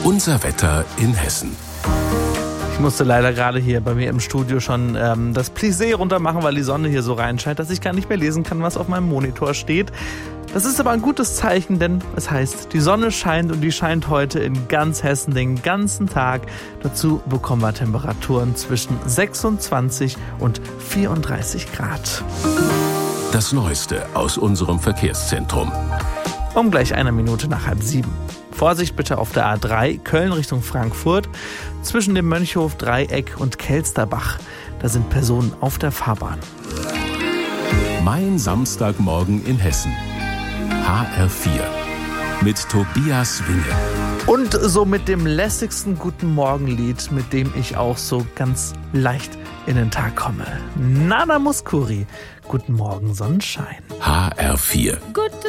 Unser Wetter in Hessen. Ich musste leider gerade hier bei mir im Studio schon das Plissé runter machen, weil die Sonne hier so reinscheint, dass ich gar nicht mehr lesen kann, was auf meinem Monitor steht. Das ist aber ein gutes Zeichen, denn es heißt, die Sonne scheint und die scheint heute in ganz Hessen den ganzen Tag. Dazu bekommen wir Temperaturen zwischen 26 und 34 Grad. Das Neueste aus unserem Verkehrszentrum. Um gleich 1 Minute nach 6:30. Vorsicht bitte auf der A3 Köln Richtung Frankfurt zwischen dem Mönchhof-Dreieck und Kelsterbach. Da sind Personen auf der Fahrbahn. Mein Samstagmorgen in Hessen. HR4 mit Tobias Winge. Und so mit dem lässigsten Guten Morgen-Lied, mit dem ich auch so ganz leicht in den Tag komme. Nana Mouskouri. Guten Morgen, Sonnenschein. HR4.